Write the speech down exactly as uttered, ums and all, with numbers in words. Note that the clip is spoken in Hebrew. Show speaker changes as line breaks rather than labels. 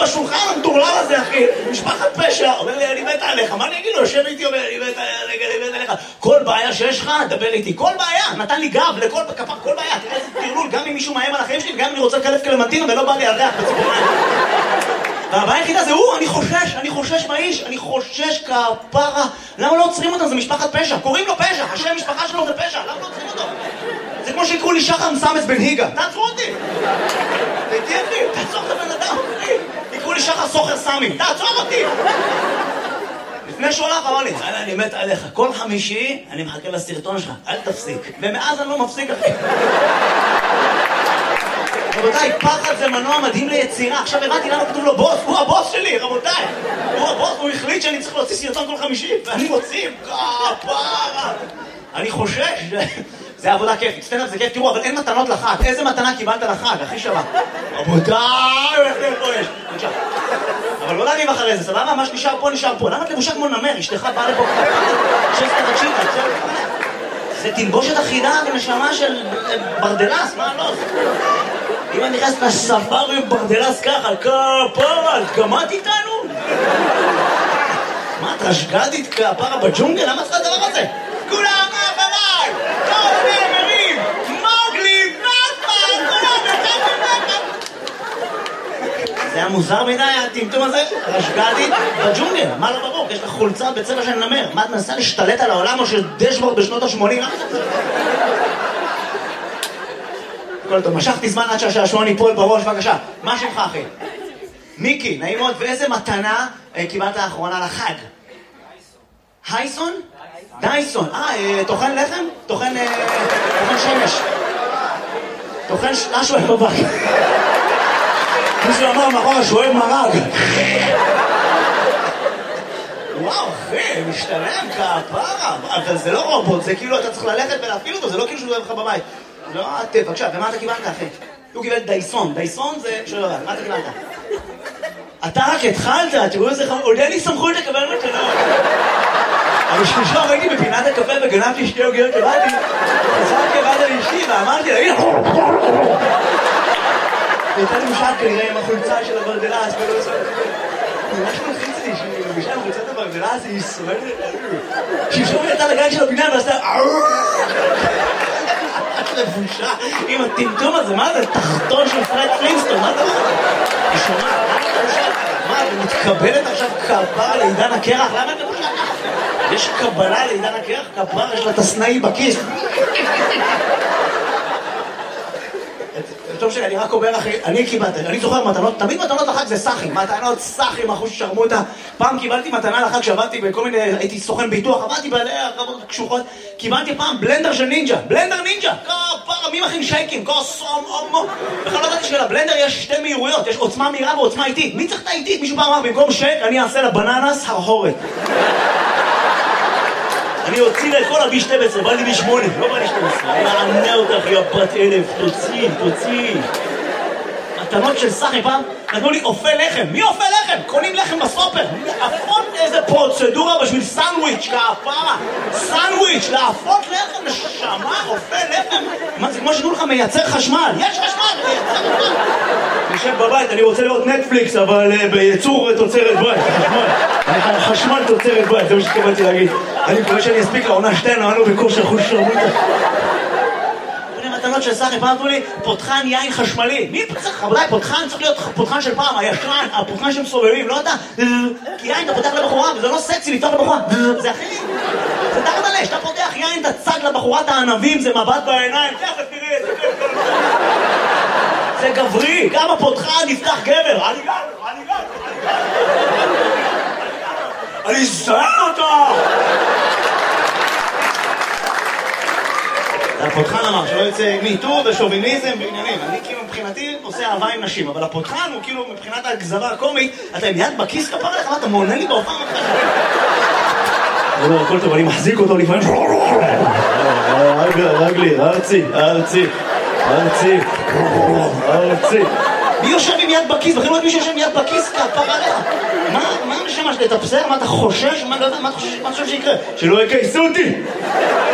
בשולחן המטורלל הזה, אחי, משפחת פשע, אומר לי, אני מת עליך, מה אני אגיד לו? יושב איתי, אומר, אני מת עליך, כל בעיה שיש לך, דבר איתי, כל בעיה, נתן לי גב לכל כפר, כל בעיה, תראה איזה טרלול, גם אם מישהו מאיים על החיים שלי, וגם אם אני רוצה לקלף קלמנטינה ולא בא לי על ריח בציפורניים. והבעיה היחידה זה הוא, אני חושש, אני חושש מהאיש, אני חושש כפרה. למה לא עוצרים אותם? זה משפחת פשע, קוראים לו פשע, השם משפחה שלו זה פשע, למה לא עוצרים אותו? זה כמו שיקראו לי שחר מסמס בן היגה, תעצרו אותי! תהיה אחי, תעצור את הבן אדם, אחי! יקראו לי שחר סוחר סמי, תעצור אותי! לפני שהוא הלך אמר לי, אני מת עליך, כל חמישי אני מחכה לסרטון שלך, אל תפסיק. ומאז אני לא מפסיק, אחי. רבותיי, פחד זה מנוע מדהים ליצירה. עכשיו הבנתי למה כתוב לו בוס, הוא הבוס שלי, רבותיי. הוא הבוס, הוא החליט שאני צריך להוציא סרטון כל חמישי, ואני מוציא, כפרה. אני חושש, זה עבודה כיפית, סטנדאפ זה כיף, תראו, אבל אין מתנות לחג. איזה מתנה קיבלת לחג, הכי שווה? רבותיי, איך זה פה יש? בבקשה. אבל לא להריב אחרי זה, סבבה? מה שנשאר פה נשאר פה. למה את לבושה כמו נמר? אשתך באה לפה שסטה רגשית, זה תלבושת אחידה ונשמה של ברדלס, מה לא? אם אני נכנס לספארי ברדלס ככה, כפרה, גמרת איתנו? מה, את רשגדית כפרה בג'ונגל? למה צריכה הדבר הזה? כולם אחריי! כל הנאמרים! מוגלי! נאפה! כולם אחריי! זה היה מוזר מדי, הטמטום הזה? רשגדית בג'ונגל, מה לא ברור? יש לך חולצה בצבע של נמר. מה, את מנסה להשתלט על העולם או של דשבורד בשנות ה-שמונים? למה זה? כל טוב, משכתי זמן עד שהשעשועון ייפול בראש, בבקשה. מה שמך, אחי? מיקי, נעים מאוד, ואיזה מתנה קיבלת האחרונה לחג? הייסון? דייסון. אה, תוכן לחם? תוכן שמש. תוכן משהו אוהב בבק. מישהו אמר מאחורה שהוא אוהב מרג. וואו, אחי, משתלם כפרה. אבל זה לא רובוט, זה כאילו אתה צריך ללכת ולהפעיל אותו, זה לא כאילו שהוא אוהב לך בבית. לא, את, בבקשה, ומה אתה קיבלת, אחי? הוא קיבל דייסון. דייסון זה... שלא יודע, מה אתה קיבלת? אתה רק התחלת, תראו איזה חמור, עוד אין לי סמכות לקבל מתנות. אבל שלשום הייתי בפינת הקפה וגנבתי שתי עוגיות שבאתי, חזרתי לבד על אשתי ואמרתי לה, הנה! הייתה לי משל כנראה עם החולצה של הברדלס, ולא עושה... ממש מלחיץ לי שהיא מרגישה עם חולצת הברדלס, היא שורדת... שלשום יצאה לגן של הפינה ועשתה... לבושה עם הטמטום הזה, מה זה? תחתון של פרד פלינסטון, מה זה? היא שומעת, מה, היא מתקבלת עכשיו כפרה לעידן הקרח? למה את לבושה ככה? יש קבלה לעידן הקרח? כפרה, יש לה תסנאי בכיס. טוב שלי, אני רק אומר אחי, אני קיבלתי, אני זוכר מתנות, תמיד מתנות לחג זה סחים, מתנות סחים, אחוז ששרמוטה. פעם קיבלתי מתנה לחג שעבדתי בכל מיני, הייתי סוכן ביטוח, עבדתי בעלי הרבות קשוחות, קיבלתי פעם בלנדר של נינג'ה, בלנדר נינג'ה, כפרה, מי מכין שייקים, כוסום, אומו. בכלל לא ידעתי שלבלנדר יש שתי מהירויות, יש עוצמה מהירה ועוצמה איטית. מי צריך את האיטית? מישהו פעם אמר, במקום שייק, אני אעשה לבננס הרהורת. אני אוציא לה את כל הבי שתים עשרה, בא לי בי שמונה, לא בא לי שתים עשרה. אני אענה אותך, יא בת אלף, תוציא, תוציא. מתנות של סחי פעם, נתנו לי אופה לחם. מי אופה לחם? קונים לחם בסופר. להפות איזה פרוצדורה בשביל סנדוויץ', כפרה. סנדוויץ', להפות לחם, נשמה, אופה לחם. מה זה כמו שתנו לך מייצר חשמל? יש חשמל, מייצר חשמל. נשב בבית, אני רוצה לראות נטפליקס, אבל בייצור תוצרת בית, חשמל. חשמל תוצרת בית, זה מה שתקבלתי להגיד. אני מקווה שאני אספיק לעונה שתיים, נענו בכושר חוש שרמוטה. מתנות של סחי, פעם אמרו לי, פותחן יין חשמלי. מי צריך? רבותיי, פותחן צריך להיות פותחן של פעם, הישן, הפותחן שהם סובבים, לא אתה. כי יין אתה פותח לבחורה, וזה לא סקסי לפתוח לבחורה. זה אחי, זה תחת עלה, שאתה פותח יין, אתה צג לבחורת הענבים, זה מבט בעיניים, תכף תראה, זה כיף כל זה גברי, גם הפותחן נפתח גבר. אני גבר, אני גבר, אני זהר אותו! הפותחן אמר שלא יוצא מיטור ושוביניזם ועניינים. אני כאילו מבחינתי עושה אהבה עם נשים, אבל הפותחן הוא כאילו מבחינת הגזרה הקומית, אתה עם יד בכיס כפר עליך, מה אתה מעונן לי בהופעה מתחת? לא, לא, הכל טוב, אני מחזיק אותו לפעמים. רגלי, ארצי, ארצי, ארצי, ארצי. מי יושב עם יד בכיס? בכלל לא מי שיושב עם יד בכיס כפר עליך. מה המשמע שתתפסר? מה אתה חושש? מה אתה חושב שיקרה? שלא יקייסו אותי!